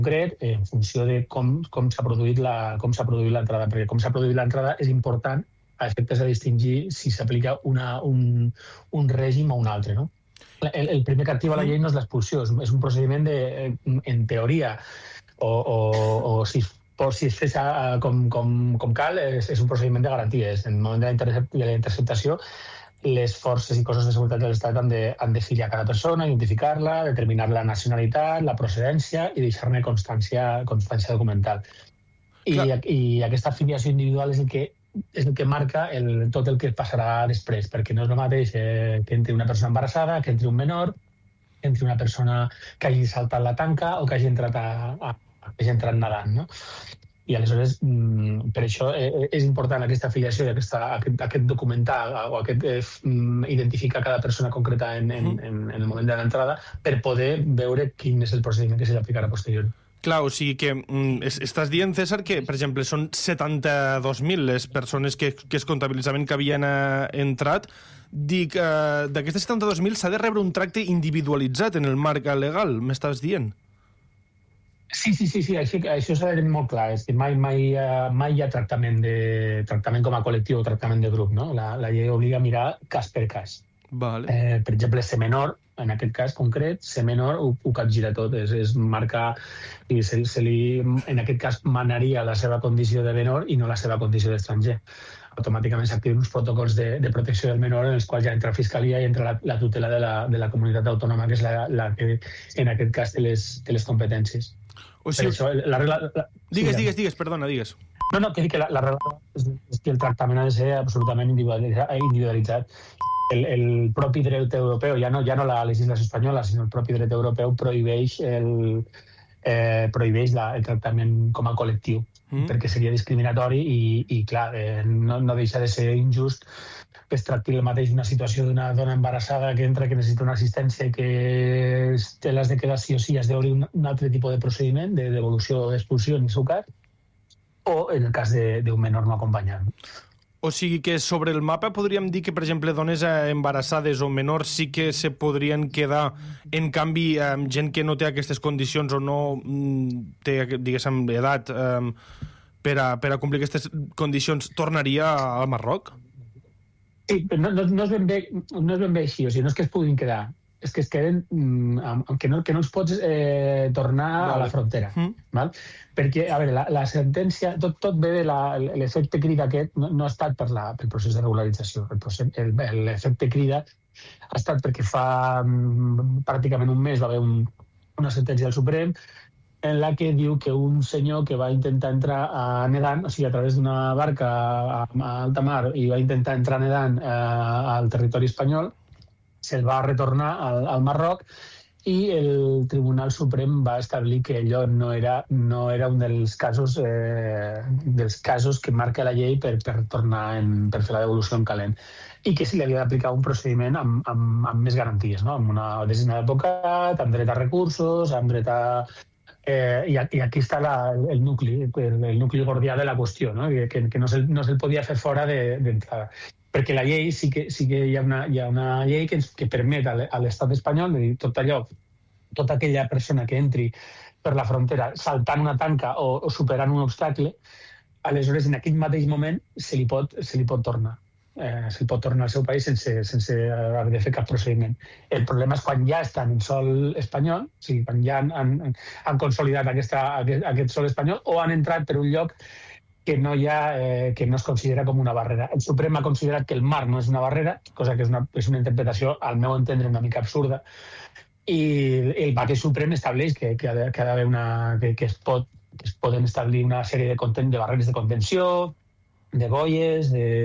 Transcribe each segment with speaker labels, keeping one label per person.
Speaker 1: concret en funció de com s'ha produït l'entrada, perquè com s'ha produït l'entrada és important a efectes de distingir si s'aplica un règim o un altre, no? El primer que activa la llei no és l'expulsió, és un procediment en teoria, o si es fes com cal, és un procediment de garanties. En el moment de la interceptació, les forces i cossos de seguretat de l'Estat han de filiar cada persona, identificar-la, determinar la nacionalitat, la procedència i deixar-ne constància documental. I aquesta filiació individual és el que marca tot el que passarà després, perquè no és el mateix que entri una persona embarassada, que entri un menor, que entri una persona que hagi saltat la tanca o que hagi entrat nedant, no? I aleshores, per això és important aquesta afiliació i aquest documental o aquest identificar cada persona concreta en el moment de l'entrada per poder veure quin és el procediment que se li aplicarà posterior.
Speaker 2: Clar, o sigui que estàs dient, César, que, per exemple, són 72.000 les persones que es comptabilitzaven que havien entrat. Dic, d'aquestes 72.000 s'ha de rebre un tracte individualitzat en el marc legal, m'estàs dient?
Speaker 1: Sí, això s'ha de tenir molt clar. És que mai hi ha tractament com a col·lectiu o tractament de grup, no? La llei obliga a mirar cas per cas.
Speaker 2: Vale.
Speaker 1: Per exemple, ser menor, en aquest cas concret, ser menor ho capgira tot, és marcar, i en aquest cas manaria la seva condició de menor i no la seva condició d'estranger. Automàticament s'activen uns protocols de protecció del menor en els quals ja entra Fiscalia i entra la tutela de la comunitat autònoma, que és la que en aquest cas té les competències.
Speaker 2: O sigui,
Speaker 1: això, la regla...
Speaker 2: Digues, perdona, digues.
Speaker 1: No, que dic que la regla és que el tractament ha de ser absolutament individualitzat. El propi dret europeu, ja no la legislació espanyola, sinó el propi dret europeu prohibeix el tractament com a col·lectiu, perquè seria discriminatori i clar, no deixa de ser injust que es tracti el mateix una situació d'una dona embarassada que entra, que necessita una assistència i que té les de quedar sí o sí, has d'obrir un altre tipus de procediment, de devolució o d'expulsió en el seu cas, o en el cas d'un menor no acompanyat.
Speaker 2: O sigui que sobre el mapa podríem dir que, per exemple, dones embarassades o menors sí que se podrien quedar, en canvi, gent que no té aquestes condicions o no té, diguéssim, edat per a complir aquestes condicions, tornaria al Marroc?
Speaker 1: Sí, però no és ben bé així, o sigui, no és que es puguin quedar, és que es queden, que no els pots tornar a la frontera. Val? Perquè, a veure, la sentència, tot ve de l'efecte crida aquest, no ha estat pel procés de regularització. L'efecte crida ha estat perquè fa pràcticament un mes va haver una sentència del Suprem en la que diu que un senyor que va intentar entrar nedant, o sigui, a través d'una barca a alta mar, i va intentar entrar nedant al territori espanyol, se'l va retornar al Marroc i el Tribunal Suprem va establir que allò no era un dels casos que marca la llei per per fer la devolució en calent, i que se li havia d'aplicar un procediment amb més garanties, no? Amb una designada d'advocat, amb dret a recursos, amb dret a... I aquí està el nucli gordià de la qüestió, no? Que no se'l podia fer fora d'entrada. Perquè la llei sí que hi ha una llei que permet a l'estat espanyol de dir tota aquella persona que entri per la frontera saltant una tanca o superant un obstacle, aleshores en aquell mateix moment se li pot tornar. Se pot tornar al seu país sense haver de fer cap procediment. El problema és quan ja estan en sol espanyol, o sigui, quan ja han consolidat aquest sol espanyol o han entrat per un lloc que no es considera com una barrera. El Suprem ha considerat que el mar no és una barrera, cosa que és una interpretació, al meu entendre, una mica absurda, i el mateix Suprem estableix que es poden establir una sèrie de barreres de contenció, de boies,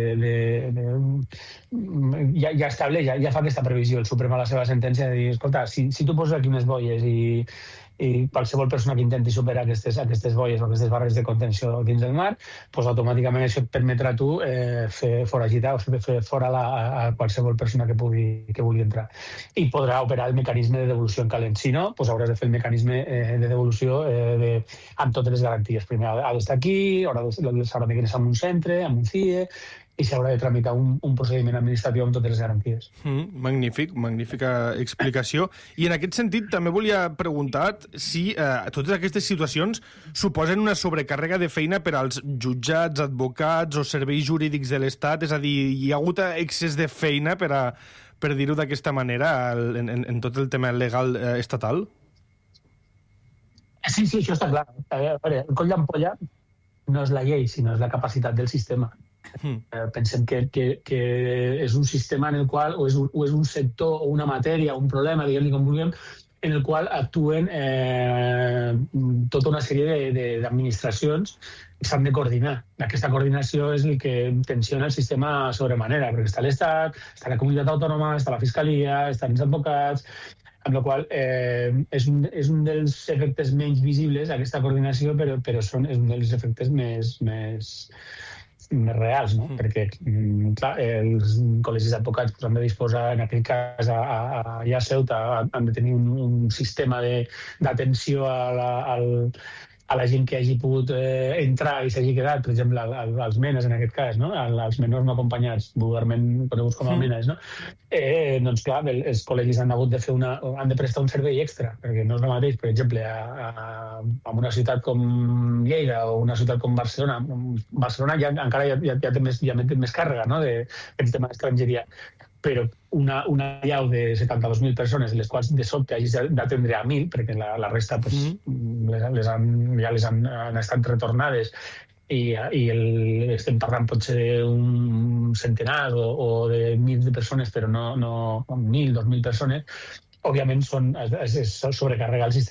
Speaker 1: ja estableix, ja fa aquesta previsió el Suprem a la seva sentència de dir, escolta, si tu poses aquí unes boies i qualsevol persona que intenti superar aquestes boies o aquestes barreres de contenció dins del mar, doncs automàticament això et permetrà a tu fer foragitar o fer fora a qualsevol persona que vulgui entrar. I podrà operar el mecanisme de devolució en calent. Si no, doncs hauràs de fer el mecanisme de devolució amb totes les garanties. Primer ha d'estar aquí, s'haurà d'ingressar en un centre, en un CIE, i s'haurà de tramitar un procediment administratiu amb totes les garanties.
Speaker 2: Magnífica explicació. I en aquest sentit també volia preguntar si totes aquestes situacions suposen una sobrecàrrega de feina per als jutjats, advocats o serveis jurídics de l'Estat, és a dir, hi ha hagut excés de feina, per dir-ho d'aquesta manera, en tot el tema legal estatal?
Speaker 1: Sí, això està clar. A veure, el coll d'ampolla no és la llei, sinó és la capacitat del sistema. Pensem que és un sistema en el qual, o és un sector, o una matèria, un problema, diguem-li com vulguem, en el qual actuen tota una sèrie d'administracions que s'han de coordinar. Aquesta coordinació és el que tensiona el sistema sobremanera, perquè està l'Estat, està la comunitat autònoma, està la Fiscalia, estan els advocats, amb la qual és un dels efectes menys visibles, aquesta coordinació, però és un dels efectes més reals, no? Perquè, clar, els col·legis d'advocats han de disposar, en aquell cas, allà a Ceuta, han de tenir un sistema d'atenció a la gent que hagi pogut entrar i s'hagi quedat, per exemple, als menes, en aquest cas, no? Els menors no acompanyats, vulgarment coneguts com a menes, no? Doncs, clar, els col·legis han hagut de han de prestar un servei extra, perquè no és el mateix, per exemple, en una ciutat com Lleida o una ciutat com Barcelona. Barcelona encara ja té més càrrega, no?, del tema d'estrangeria. Però una llau de 72.000 persones, les quals de sobte hagis d'atendre a 1.000, perquè la resta ja les han estat retornades, i estem parlant potser d'un centenar o de 1.000 de persones, però no 1.000, 2.000 persones, òbviament és sobrecarregar el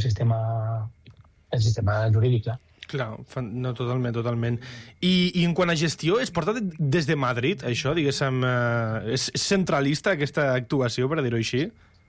Speaker 1: sistema jurídic, clar.
Speaker 2: Clar, no, totalment. I en quant a gestió, es porta des de Madrid, això, diguéssim, és centralista aquesta actuació, per dir-ho així?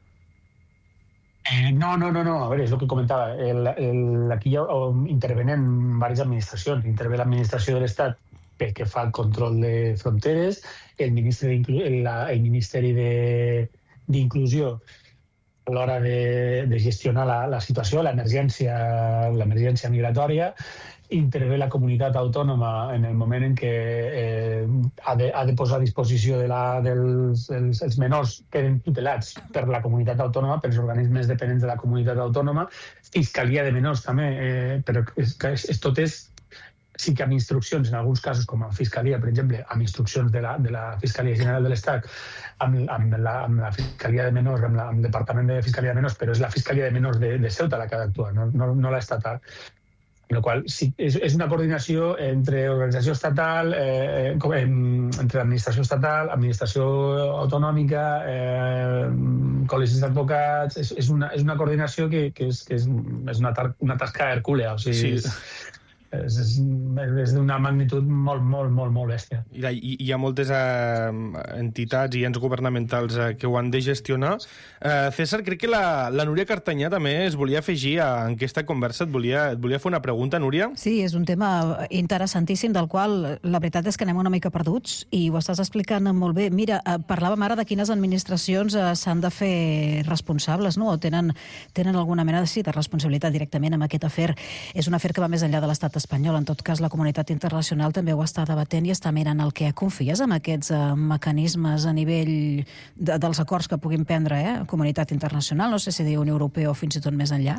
Speaker 1: No, a veure, és el que comentava. Aquí intervenen diverses administracions. Intervé l'administració de l'Estat pel que fa al control de fronteres, el Ministeri d'Inclusió a l'hora de gestionar la situació, l'emergència migratòria, intervé la comunitat autònoma en el moment en què ha de posar a disposició dels menors que queden tutelats per la comunitat autònoma, pels organismes dependents de la comunitat autònoma, Fiscalia de Menors també, però tot és sí que amb instruccions, en alguns casos, com a Fiscalia, per exemple, amb instruccions de la Fiscalia General de l'Estat, amb la Fiscalia de Menors, amb el Departament de Fiscalia de Menors, però és la Fiscalia de Menors de Ceuta la que ha d'actuar, no l'estatal. Amb la qual sí, és una coordinació entre organització estatal, entre administració estatal, administració autonòmica, col·legis d'advocats. És una coordinació que és una tasca hercúlea, o sigui... Sí. És d'una magnitud molt bèstia.
Speaker 2: Hi ha moltes entitats i ens governamentals que ho han de gestionar. César, crec que la Núria Cartanyà també es volia afegir a aquesta conversa. Et volia fer una pregunta, Núria?
Speaker 3: Sí, és un tema interessantíssim del qual la veritat és que anem una mica perduts i ho estàs explicant molt bé. Mira, parlàvem ara de quines administracions s'han de fer responsables, no? O tenen alguna mena de responsabilitat directament amb aquest afer. És un afer que va més enllà de l'Estat espanyol. En tot cas, la comunitat internacional també ho està debatent i està mirant el que confies en aquests mecanismes a nivell dels acords que puguin prendre, comunitat internacional, no sé si diu Unió Europea o fins i tot més enllà.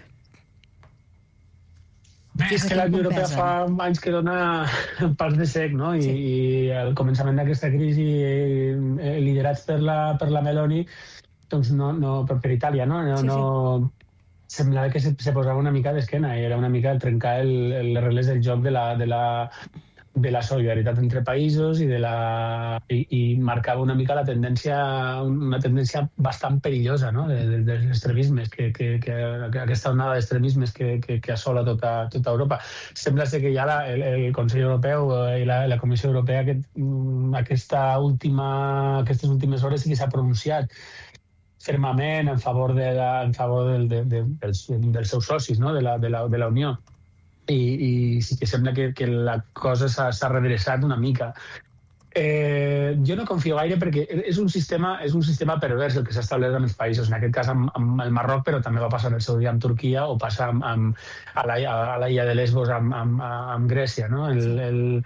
Speaker 1: És que la Unió Europea fa anys que dona pas de sec, no? I al començament d'aquesta crisi, liderats per la Meloni, doncs per Itàlia, no? Semblava que se posava una mica d'esquena i era una mica trencar les regles del joc de la solidaritat entre països i marcava una mica una tendència bastant perillosa, no? dels extremismes, aquesta onada d'extremismes que assola tota Europa. Sembla ser que ja el Consell Europeu i la Comissió Europea aquestes últimes hores sí que s'ha pronunciat fermament en favor dels seus socis, no? de la Unió. I sí que sembla que la cosa s'ha redreçat una mica. Jo no confio gaire perquè és un sistema pervers el que s'ha establert en els països, en aquest cas amb el Marroc, però també va passar en el seu dia amb Turquia o passa a l'illa de Lesbos amb Grècia, no?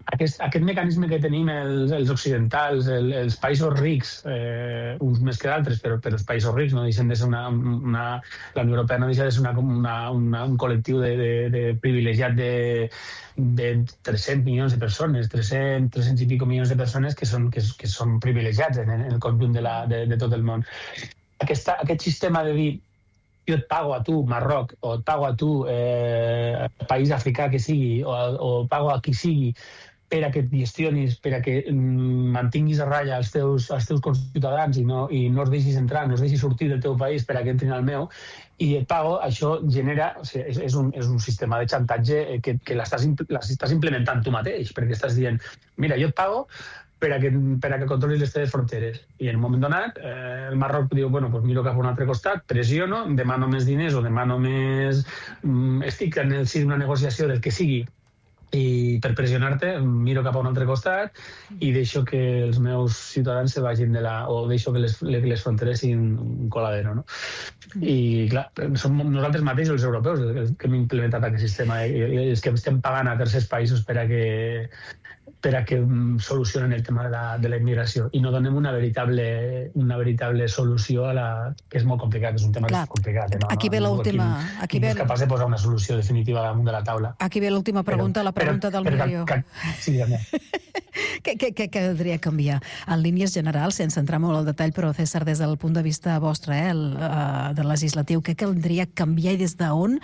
Speaker 1: aquest mecanisme que tenim els occidentals, els països rics, uns més que d'altres, però els països rics no deixen de ser la Unió Europea no deixa de ser un col·lectiu de privilegiat de 300 milions de persones, 300 i pico milions de persones que són privilegiats en el conjunt de tot el món. Aquest sistema de dir jo et pago a tu, Marroc, o et pago a tu, país africà que sigui, o pago a qui sigui, per a que et gestionis, per a que mantinguis a ratlla els teus conciutadans i no els deixis entrar, no els deixis sortir del teu país per a que entrin al meu, i et pago, això genera... És un sistema de xantatge que l'estàs implementant tu mateix, perquè estàs dient, mira, jo et pago per a que controlis les teves fronteres. I en un moment donat, el Marroc diu, bueno, doncs miro cap a un altre costat, pressiono, demano més diners o demano més... Estic en el si d'una negociació del que sigui, i per pressionar-te miro cap a un altre costat i deixo que els meus ciutadans se vagin o deixo que les fronteres siguin un coladero, no? I clar, som nosaltres mateixos els europeus els que hem implementat aquest sistema i els que estem pagant a tercers països per a que solucionen el tema de la immigració i no donem una veritable solució que és molt complicat, és un tema que és complicat.
Speaker 3: Aquí ve l'última...
Speaker 1: No és capaç de posar una solució definitiva damunt de la taula.
Speaker 3: Aquí ve l'última pregunta, la pregunta del milió.
Speaker 1: Sí,
Speaker 3: Què caldria canviar? En línies generals, sense entrar molt al detall, però César, des del punt de vista vostre, del legislatiu, què caldria canviar i des d'on?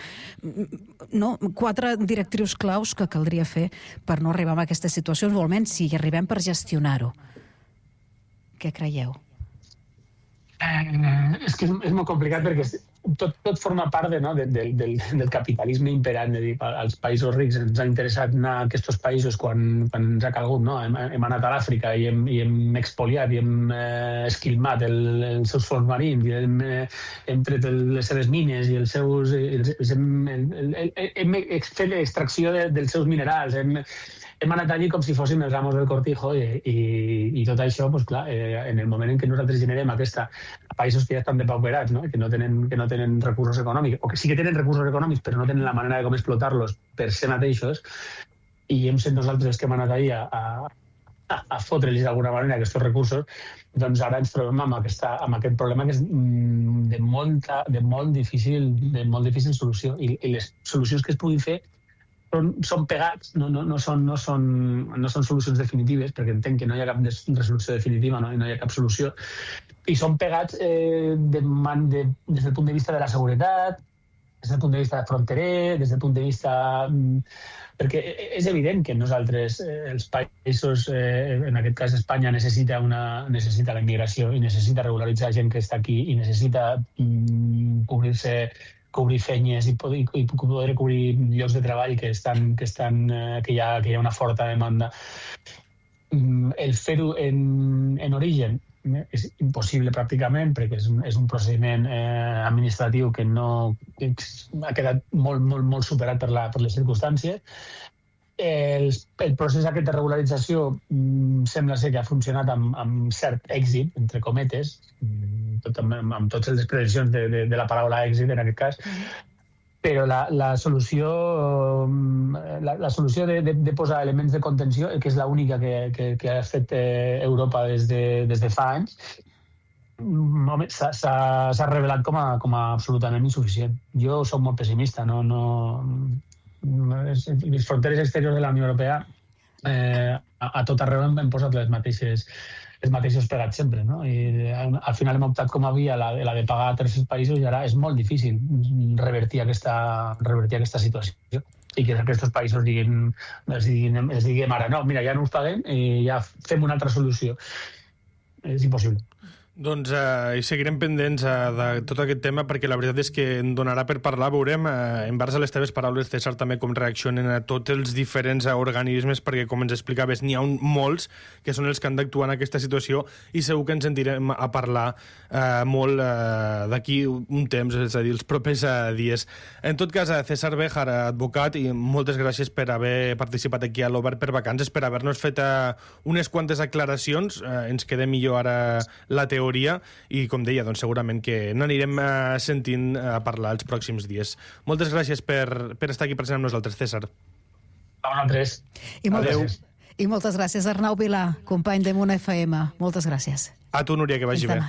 Speaker 3: 4 directrius claus que caldria fer per no arribar a aquesta situació, o almenys si hi arribem per gestionar-ho. Què creieu?
Speaker 1: És que és molt complicat perquè tot forma part del capitalisme imperant, de dir, als països rics ens ha interessat anar a aquests països quan ens ha calgut, no? Hem anat a l'Àfrica i hem expoliat i hem esquilmat els seus fons marins i hem tret les seves mines i hem fet l'extracció dels seus minerals, hem anat allí com si fóssim els amos del cortijo i tot això, doncs clar, en el moment en què nosaltres generem aquesta a països que ja estan depauperats, no? Que no tenen recursos econòmics, o que sí que tenen recursos econòmics però no tenen la manera de com explotar-los per ser mateixos, i hem sent nosaltres els que hem anat allí a fotre-los d'alguna manera aquests recursos, doncs ara ens trobem amb aquest problema que és de molt difícil solució, i les solucions que es puguin fer són pegats, no són solucions definitives, perquè entenc que no hi ha cap resolució definitiva, no hi ha cap solució, i són pegats des del punt de vista de la seguretat, des del punt de vista fronterer, des del punt de vista... Perquè és evident que nosaltres, els països, en aquest cas Espanya, necessita la immigració i necessita regularitzar gent que està aquí i necessita cobrir feines i poder cobrir llocs de treball que hi ha una forta demanda. El fer-ho en origen és impossible pràcticament perquè és un procediment administratiu que ha quedat molt superat per les circumstàncies. El procés aquest de regularització sembla ser que ha funcionat amb cert èxit, entre cometes, amb totes les prevencions de la paraula èxit en aquest cas, però la solució de posar elements de contenció, que és l'única que ha fet Europa des de fa anys, s'ha revelat com a absolutament insuficient. Jo soc molt pessimista, les fronteres exteriors de la Unió Europea a tot arreu hem posat els mateixos pegats sempre, no? I al final hem optat com a via la de pagar a tercers països i ara és molt difícil revertir aquesta situació i que aquests països els diguem ara, no, mira, ja no us paguem i ja fem una altra solució. És impossible.
Speaker 2: Doncs hi seguirem pendents de tot aquest tema perquè la veritat és que en donarà per parlar. Veurem, envers a les teves paraules, César, també com reaccionen a tots els diferents organismes, perquè com ens explicaves n'hi ha molts que són els que han d'actuar en aquesta situació i segur que ens sentirem a parlar molt d'aquí un temps, és a dir, els propers dies. En tot cas, César Béjar, advocat, i moltes gràcies per haver participat aquí a l'Obert per Vacances, per haver-nos fet unes quantes aclaracions. Ens queda millor ara la teoria i, com deia, doncs segurament que n'anirem sentint a parlar els pròxims dies. Moltes gràcies per estar aquí present amb nosaltres, César.
Speaker 1: A vosaltres.
Speaker 3: I moltes gràcies, Arnau Vilà, company de Munt FM. Moltes gràcies.
Speaker 2: A tu, Núria, que vagi bé.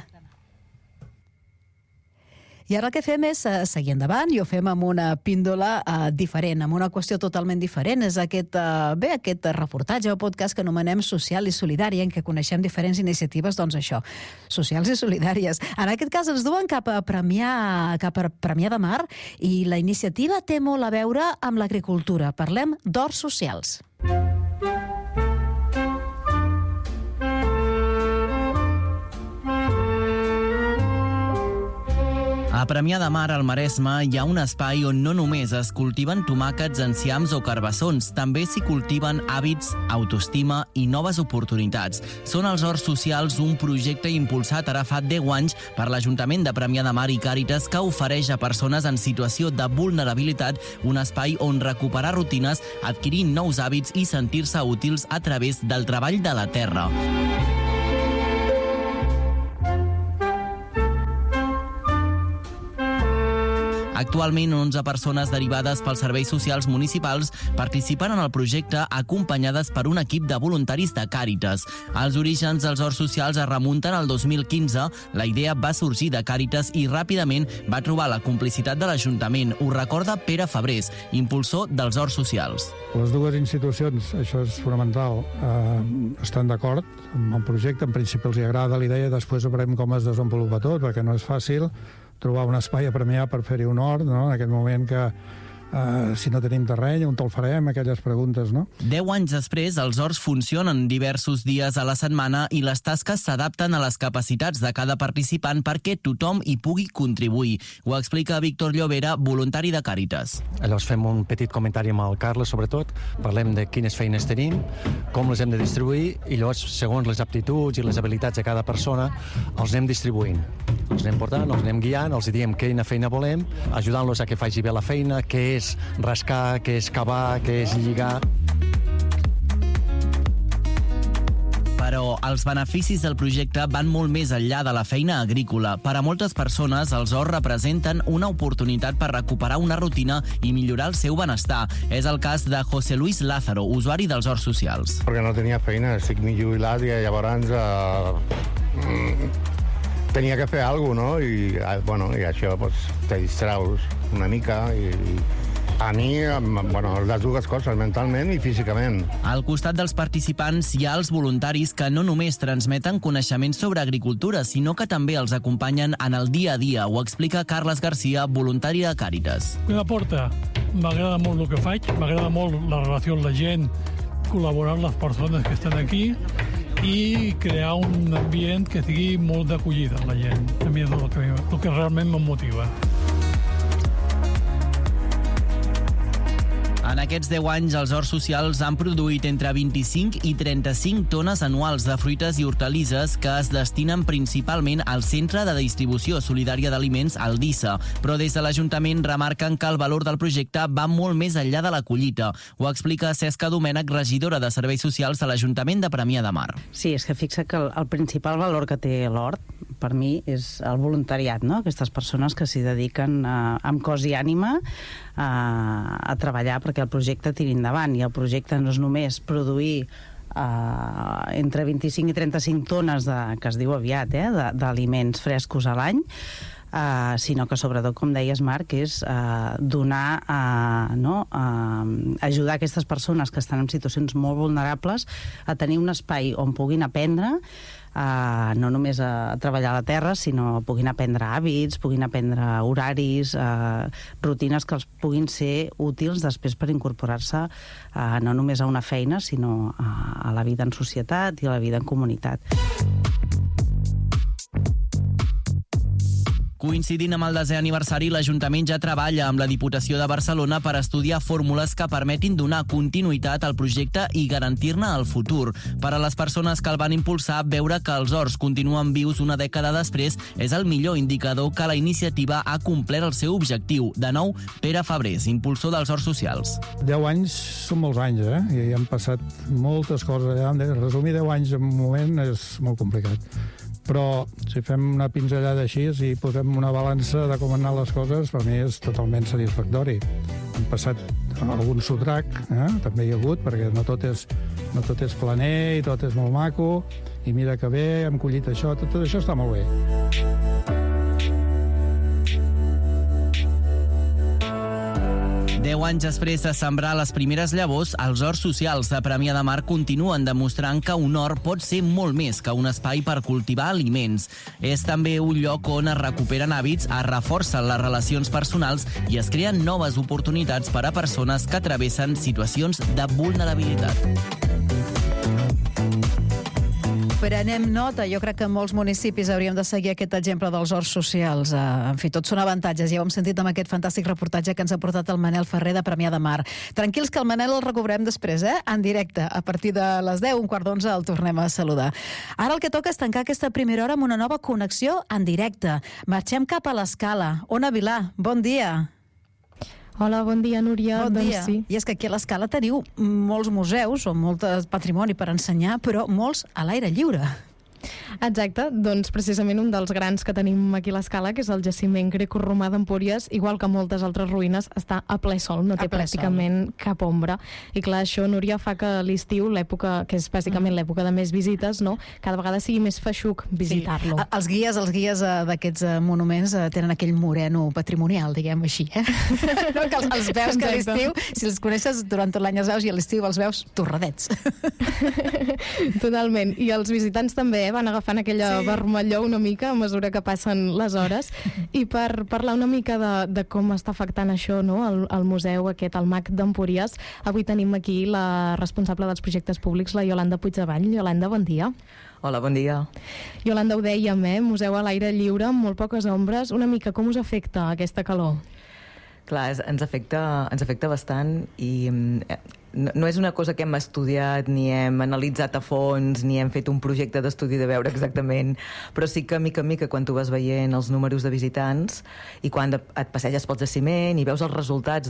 Speaker 3: I ara el que fem és seguir endavant i ho fem amb una píndola diferent, amb una qüestió totalment diferent. És aquest reportatge o podcast que anomenem Social i Solidària, en què coneixem diferents iniciatives, doncs això, socials i solidàries. En aquest cas ens duen cap a Premià de Mar i la iniciativa té molt a veure amb l'agricultura. Parlem d'horts socials.
Speaker 4: A Premià de Mar, al Maresme, hi ha un espai on no només es cultiven tomàquets, enciams o carbassons, també s'hi cultiven hàbits, autoestima i noves oportunitats. Són els Horts Socials, un projecte impulsat ara fa 10 anys per l'Ajuntament de Premià de Mar i Càritas, que ofereix a persones en situació de vulnerabilitat un espai on recuperar rutines, adquirir nous hàbits i sentir-se útils a través del treball de la terra. Actualment, 11 persones derivades pels serveis socials municipals participen en el projecte acompanyades per un equip de voluntaris de Càritas. Els orígens dels Horts Socials es remunten al 2015. La idea va sorgir de Càritas i ràpidament va trobar la complicitat de l'Ajuntament. Ho recorda Pere Fabrés, impulsor dels Horts Socials.
Speaker 5: Les dues institucions, això és fonamental, estan d'acord amb el projecte. En principi els agrada la idea, després veurem com es desenvolupa tot, perquè no és fàcil trobar un espai a Premià per fer-hi un hort, no? En aquest moment que si no tenim terreny, on te'l farem, aquelles preguntes, no?
Speaker 4: 10 anys després, els horts funcionen diversos dies a la setmana i les tasques s'adapten a les capacitats de cada participant perquè tothom hi pugui contribuir. Ho explica Víctor Llobera, voluntari de Càritas.
Speaker 6: Llavors fem un petit comentari amb el Carles, sobretot, parlem de quines feines tenim, com les hem de distribuir, i llavors, segons les aptituds i les habilitats de cada persona, els anem distribuint. Els anem portant, els anem guiant, els diem quina feina volem, ajudant-los a que faci bé la feina, què és rascar, què és cavar, què és lligar.
Speaker 4: Però els beneficis del projecte van molt més enllà de la feina agrícola. Per a moltes persones, els horts representen una oportunitat per recuperar una rutina i millorar el seu benestar. És el cas de José Luis Lázaro, usuari dels Horts Socials.
Speaker 7: Perquè no tenia feina, estic mig jubilat i llavors tenia que fer alguna cosa, no? I això te distraus una mica i a mi, les dues coses, mentalment i físicament.
Speaker 4: Al costat dels participants hi ha els voluntaris que no només transmeten coneixements sobre agricultura, sinó que també els acompanyen en el dia a dia. Ho explica Carles Garcia, voluntari de Càritas.
Speaker 8: Què m'aporta? M'agrada molt el que faig, m'agrada molt la relació amb la gent, col·laborar amb les persones que estan aquí i crear un ambient que sigui molt d'acollida a la gent. A mi és el que realment em motiva.
Speaker 4: En aquests 10 anys, els Horts Socials han produït entre 25 i 35 tones anuals de fruites i hortalisses que es destinen principalment al Centre de Distribució Solidària d'Aliments, el DISA. Però des de l'Ajuntament remarquen que el valor del projecte va molt més enllà de la collita. Ho explica Cesca Domènech, regidora de Serveis Socials de l'Ajuntament de Premià de Mar.
Speaker 9: Sí, és que fixa que el principal valor que té l'hort, per mi, és el voluntariat, no? Aquestes persones que s'hi dediquen amb cos i ànima a treballar perquè el projecte tiri endavant. I el projecte no és només produir entre 25 i 35 tones, que es diu aviat, d'aliments frescos a l'any, sinó que sobretot, com deies, Marc, és donar, ajudar aquestes persones que estan en situacions molt vulnerables a tenir un espai on puguin aprendre no només a treballar a la terra, sinó puguin aprendre hàbits, puguin aprendre horaris, rutines que els puguin ser útils després per incorporar-se no només a una feina, sinó a la vida en societat i a la vida en comunitat.
Speaker 4: Coincidint amb el 10è aniversari, l'Ajuntament ja treballa amb la Diputació de Barcelona per estudiar fórmules que permetin donar continuïtat al projecte i garantir-ne el futur. Per a les persones que el van impulsar, veure que els horts continuen vius una dècada després és el millor indicador que la iniciativa ha complert el seu objectiu. De nou, Pere Fabrés, impulsor dels Horts Socials.
Speaker 5: 10 anys són molts anys, i han passat moltes coses. Resumir 10 anys en un moment és molt complicat. Però si fem una pinzellada així i posem una balança de com han anat les coses, per mi és totalment satisfactori. Han passat algun sotrac, també hi ha hagut, perquè no tot és planer i tot és molt maco, i mira que bé, hem collit això, tot això està molt bé.
Speaker 4: Deu anys després de sembrar les primeres llavors, els horts socials de Premià de Mar continuen demostrant que un hort pot ser molt més que un espai per cultivar aliments. És també un lloc on es recuperen hàbits, es reforcen les relacions personals i es creen noves oportunitats per a persones que travessen situacions de vulnerabilitat.
Speaker 3: Prenem nota. Jo crec que en molts municipis hauríem de seguir aquest exemple dels horts socials. En fi, tots són avantatges. Ja ho hem sentit amb aquest fantàstic reportatge que ens ha portat el Manel Ferrer de Premià de Mar. Tranquils que el Manel el recobrem després, en directe. A partir de les 10, 11:15, el tornem a saludar. Ara el que toca és tancar aquesta primera hora amb una nova connexió en directe. Marxem cap a l'Escala. Ona Vilà, bon dia.
Speaker 10: Hola, bon dia, Núria.
Speaker 3: Bon dia.
Speaker 10: Doncs sí.
Speaker 3: I és que aquí a l'Escala teniu molts museus o molt patrimoni per ensenyar, però molts a l'aire lliure.
Speaker 10: Exacte, doncs precisament un dels grans que tenim aquí a l'Escala, que és el jaciment grecorromà d'Empúries, igual que moltes altres ruïnes, està a ple sol, no té pràcticament cap ombra. I clar, això, Núria, fa que l'estiu, l'època, que és bàsicament l'època de més visites, no, cada vegada sigui més feixuc visitar-lo.
Speaker 3: Sí. Els guies d'aquests monuments tenen aquell moreno patrimonial, diguem així, no, que els veus que a l'estiu, si els coneixes durant tot l'any els veus, i a l'estiu els veus torradets.
Speaker 10: Totalment. I els visitants també van agafant aquella vermellor una mica a mesura que passen les hores. I per parlar una mica de com està afectant això, no, el museu aquest, el MAC d'Empúries, avui tenim aquí la responsable dels projectes públics, la Iolanda Puigdevall. Iolanda, bon dia.
Speaker 11: Hola, bon dia.
Speaker 10: Iolanda, ho dèiem, museu a l'aire lliure, amb molt poques ombres. Una mica, com us afecta aquesta calor?
Speaker 11: Clar, ens afecta bastant i no és una cosa que hem estudiat ni hem analitzat a fons ni hem fet un projecte d'estudi de veure exactament, però sí que mica en mica quan tu vas veient els números de visitants i quan et passeges pel jaciment i veus els resultats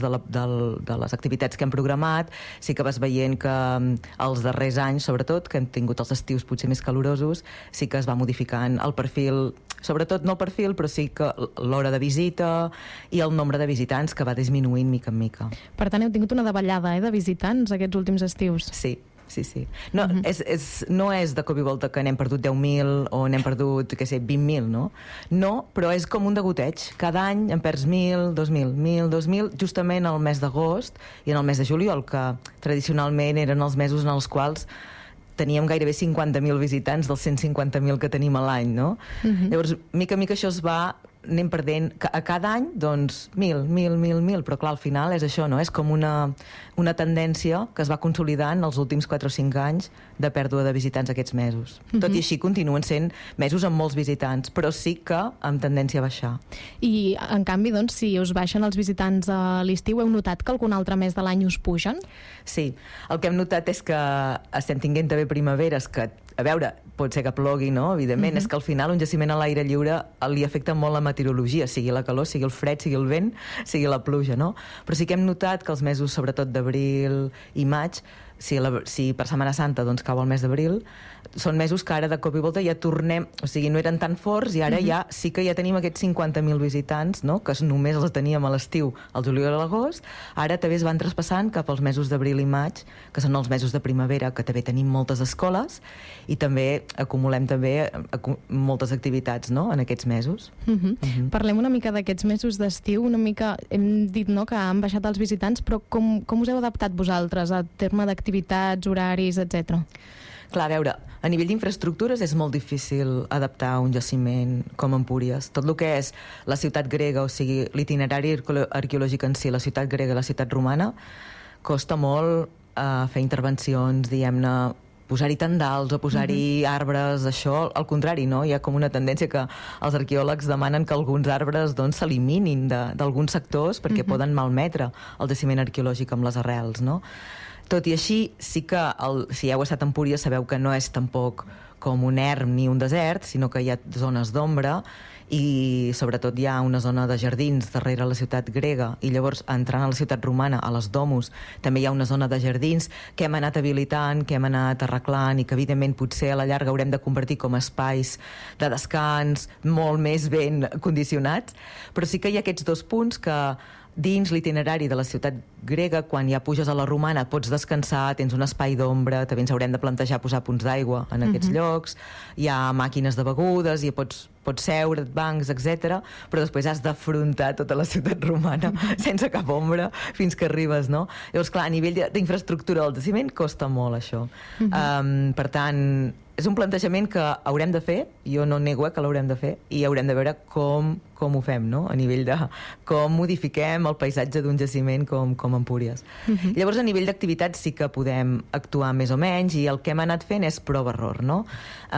Speaker 11: de les activitats que hem programat, sí que vas veient que els darrers anys, sobretot, que hem tingut els estius potser més calorosos, sí que es va modificant el perfil, sobretot no el perfil, però sí que l'hora de visita i el nombre de visitants que va disminuint mica en mica.
Speaker 10: Per tant, heu tingut una davallada de visitants aquests últims estius.
Speaker 11: Sí. No, no és de cop i volta que n'hem perdut 10.000 o n'hem perdut, 20.000, no? No, però és com un degoteig. Cada any en perds 1.000, 2.000, justament al mes d'agost i en el mes de juliol, que tradicionalment eren els mesos en els quals teníem gairebé 50.000 visitants dels 150.000 que tenim a l'any, no? Llavors, mica en mica això anem perdent a cada any, doncs, 1.000, però clar, al final és això, no? És com una tendència que es va consolidant els últims 4 o 5 anys de pèrdua de visitants aquests mesos. Tot i així continuen sent mesos amb molts visitants, però sí que amb tendència a baixar.
Speaker 10: I, en canvi, doncs, si us baixen els visitants a l'estiu, heu notat que algun altre mes de l'any us pugen?
Speaker 11: Sí, el que hem notat és que estem tinguent també primaveres que, a veure, pot ser que plogui, no? Evidentment, és que al final un jaciment a l'aire lliure li afecta molt la meteorologia, sigui la calor, sigui el fred, sigui el vent, sigui la pluja, no? Però sí que hem notat que els mesos, sobretot d'abril i maig, si per Setmana Santa doncs cau el mes d'abril, són mesos que ara de cop i volta ja tornem, o sigui, no eren tan forts i ara ja sí que ja tenim aquests 50.000 visitants, no? Que només els teníem a l'estiu, al juliol i a l'agost, ara també es van traspassant cap als mesos d'abril i maig, que són els mesos de primavera, que també tenim moltes escoles i també acumulem també moltes activitats, no?, en aquests mesos.
Speaker 10: Parlem una mica d'aquests mesos d'estiu, una mica, hem dit, no?, que han baixat els visitants, però com us heu adaptat vosaltres a terme d'activitats, horaris, etc.?
Speaker 11: Clar, a veure, a nivell d'infraestructures és molt difícil adaptar un jaciment com Empúries. Tot el que és la ciutat grega, o sigui, l'itinerari arqueològic en si, la ciutat grega i la ciutat romana, costa molt fer intervencions, diguem-ne, posar-hi tendals o posar-hi arbres, això, al contrari, no? Hi ha com una tendència que els arqueòlegs demanen que alguns arbres doncs s'eliminin d'alguns sectors perquè poden malmetre el jaciment arqueològic amb les arrels, no? Tot i així, sí que si heu estat a Empúries sabeu que no és tampoc com un erm ni un desert, sinó que hi ha zones d'ombra i sobretot hi ha una zona de jardins darrere la ciutat grega i llavors entrant a la ciutat romana, a les domus, també hi ha una zona de jardins que hem anat habilitant, que hem anat arreglant i que evidentment potser a la llarga haurem de convertir com a espais de descans molt més ben condicionats, però sí que hi ha aquests dos punts que dins l'itinerari de la ciutat grega, quan ja puges a la romana pots descansar, tens un espai d'ombra, també ens haurem de plantejar posar punts d'aigua en aquests llocs, hi ha màquines de begudes, i pots seure, bancs, etc. Però després has d'afrontar tota la ciutat romana sense cap ombra fins que arribes, no? Llavors, clar, a nivell d'infraestructura del jaciment costa molt això. Per tant, és un plantejament que haurem de fer, jo no nego que l'haurem de fer, i haurem de veure com ho fem, no? A nivell de com modifiquem el paisatge d'un jaciment com Empúries. Llavors, a nivell d'activitats sí que podem actuar més o menys, i el que hem anat fent és prova-error, no?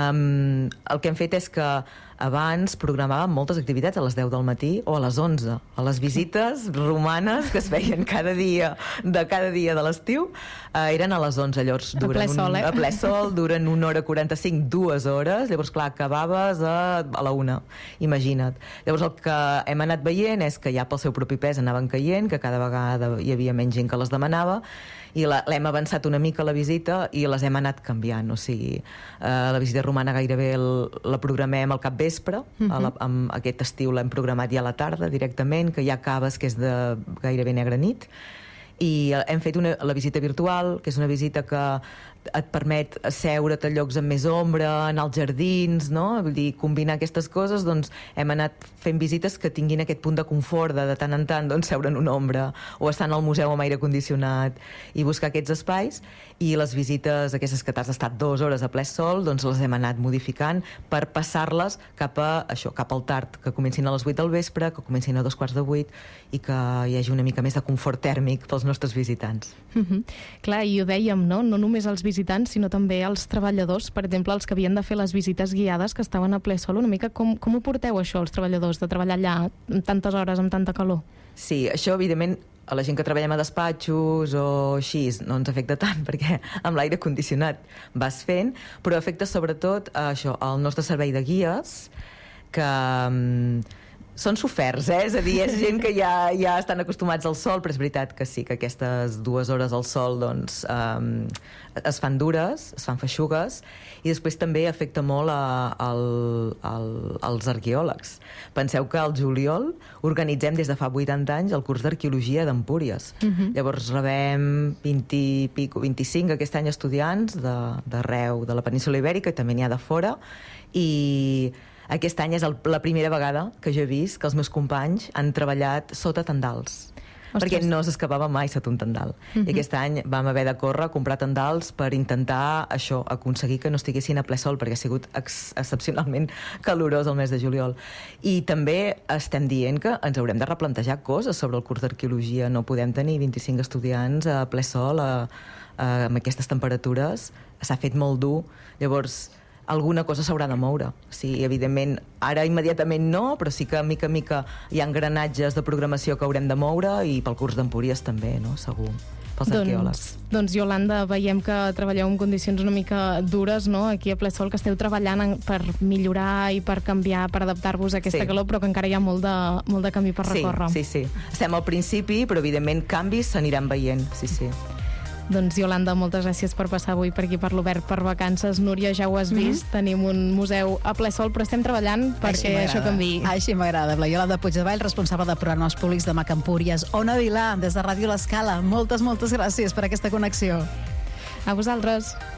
Speaker 11: El que hem fet és que abans programàvem moltes activitats a les 10 del matí o a les 11. A les visites romanes que es feien cada dia de l'estiu eren a les 11. Llavors, a ple sol, duren 1 hora 45, 2 hores. Llavors, clar, acabaves a la 1, imagina't. Llavors, el que hem anat veient és que ja pel seu propi pes anaven caient, que cada vegada hi havia menys gent que les demanava, i l'hem avançat una mica la visita i les hem anat canviant. O sigui, la visita romana gairebé la programem al capvespre, aquest estiu l'hem programat ja a la tarda directament, que ja acabes, que és de gairebé negra nit, i hem fet la visita virtual, que és una visita que et permet asseure't a llocs amb més ombra, anar als jardins, no? Vull dir, combinar aquestes coses, doncs hem anat fent visites que tinguin aquest punt de confort de tant en tant doncs, seure en una ombra o estar al museu amb aire condicionat i buscar aquests espais, i les visites aquestes que t'has estat 2 hores a ple sol, doncs les hem anat modificant per passar-les cap al tard, que comencin a les 8 del vespre, que comencin a 7:45 i que hi hagi una mica més de confort tèrmic pels nostres visitants.
Speaker 10: Clar, i ho dèiem, no només els visitants, sinó també els treballadors, per exemple, els que havien de fer les visites guiades, que estaven a ple sol. Una mica com ho porteu, això, els treballadors, de treballar allà tantes hores amb tanta calor?
Speaker 11: Sí, això, evidentment, a la gent que treballem a despatxos o així no ens afecta tant, perquè amb l'aire condicionat vas fent, però afecta sobretot això, el nostre servei de guies, que són soferts, és a dir, és gent que ja estan acostumats al sol, però és veritat que sí, que aquestes 2 hores al sol doncs, es fan dures, es fan feixugues, i després també afecta molt als arqueòlegs. Penseu que al juliol organitzem des de fa 80 anys el curs d'arqueologia d'Empúries. Llavors rebem 25 aquest any estudiants d'arreu de la península Ibèrica, i també n'hi ha de fora, i aquest any és la primera vegada que jo he vist que els meus companys han treballat sota tendals. Perquè no s'escapava mai sota un tendal. I aquest any vam haver de córrer a comprar tendals per intentar aconseguir que no estiguessin a ple sol, perquè ha sigut excepcionalment calorós el mes de juliol. I també estem dient que ens haurem de replantejar coses sobre el curs d'arqueologia. No podem tenir 25 estudiants a ple sol amb aquestes temperatures. S'ha fet molt dur. Llavors, alguna cosa s'haurà de moure. Sí, evidentment, ara immediatament no, però sí que mica a mica hi ha engranatges de programació que haurem de moure, i pel curs d'Empúries també, no? Segur, pels arqueòlegs.
Speaker 10: Doncs, Iolanda, veiem que treballeu en condicions una mica dures, no? Aquí a ple sol, que esteu treballant per millorar i per canviar, per adaptar-vos a aquesta calor, però que encara hi ha molt de camí per recórrer.
Speaker 11: Sí. Estem al principi, però evidentment canvis s'aniran veient, sí.
Speaker 10: Doncs, Iolanda, moltes gràcies per passar avui per aquí per l'Obert per Vacances. Núria, ja ho has vist, tenim un museu a ple sol, però estem treballant perquè això canviï.
Speaker 3: Així m'agrada. La Iolanda Puigdevall, responsable de programes públics de MAC Empúries. Ona Vilà, des de Ràdio L'Escala. Moltes gràcies per aquesta connexió.
Speaker 10: A vosaltres.